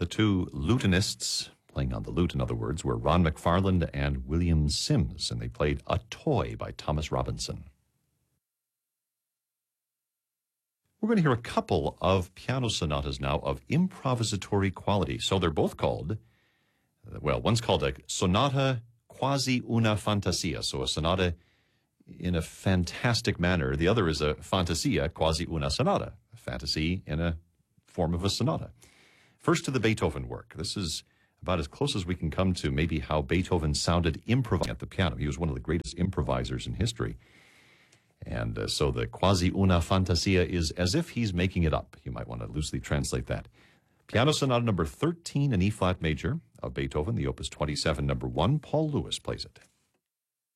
The two lutenists, playing on the lute in other words, were Ron McFarland and William Sims, and they played A Toy by Thomas Robinson. We're going to hear a couple of piano sonatas now of improvisatory quality. So they're both called, well, one's called a sonata quasi una fantasia, so a sonata in a fantastic manner. The other is a fantasia quasi una sonata, a fantasy in a form of a sonata. First to the Beethoven work. This is about as close as we can come to maybe how Beethoven sounded improvising at the piano. He was one of the greatest improvisers in history. And so the quasi una fantasia is as if he's making it up. You might want to loosely translate that. Piano Sonata number 13 in E-flat major of Beethoven, the Opus 27, number 1. Paul Lewis plays it.